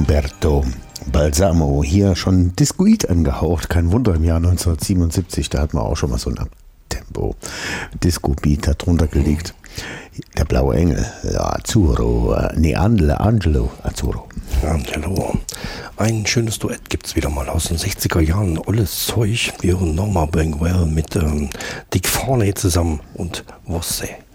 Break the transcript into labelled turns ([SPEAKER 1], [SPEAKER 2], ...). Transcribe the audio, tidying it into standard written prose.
[SPEAKER 1] Umberto Balsamo, hier schon Discoid angehaucht. Kein Wunder, im Jahr 1977, da hat man auch schon mal so ein Abtempo Disco-Beat darunter gelegt. Der blaue Engel, Azzurro, Angelo Azzurro.
[SPEAKER 2] Angelo. Ein schönes Duett gibt's wieder mal aus den 60er Jahren. Olles Zeug. Wir hören Norma Bankwell mit Dick Farney zusammen und Você.